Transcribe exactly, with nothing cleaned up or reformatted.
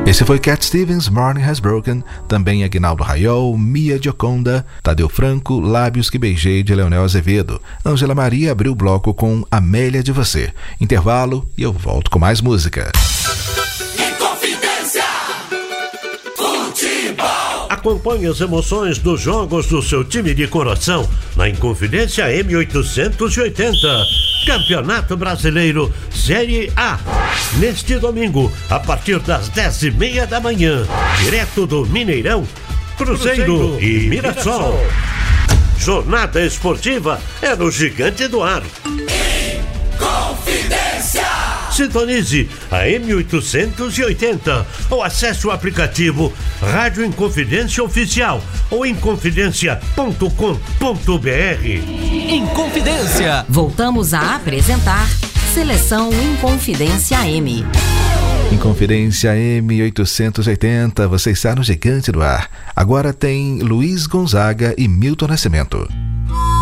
Esse foi Cat Stevens, Morning Has Broken, também Aguinaldo Rayol, Mia Gioconda, Tadeu Franco, Lábios que Beijei, de Leonel Azevedo. Ângela Maria abriu o bloco com Amélia de Você. Intervalo e eu volto com mais música. Inconfidência Futebol. Acompanhe as emoções dos jogos do seu time de coração na Inconfidência M oitocentos e oitenta. Campeonato Brasileiro Série A. Neste domingo, a partir das dez e meia da manhã, direto do Mineirão, Cruzeiro, Cruzeiro e Mirassol. Jornada esportiva é no Gigante do Ar. Inconfidência. Sintonize a M oitocentos e oitenta ou acesse o aplicativo Rádio Inconfidência Oficial ou inconfidência ponto com ponto b r. Inconfidência. Voltamos a apresentar Seleção Inconfidência M. Inconfidência M oitocentos e oitenta, você está no Gigante do Ar. Agora tem Luiz Gonzaga e Milton Nascimento.